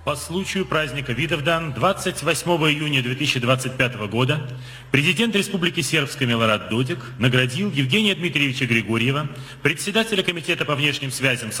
По случаю праздника Видовдан 28 июня 2025 года президент Республики Сербской Милорад Додик наградил Евгения Дмитриевича Григорьева, председателя Комитета по внешним связям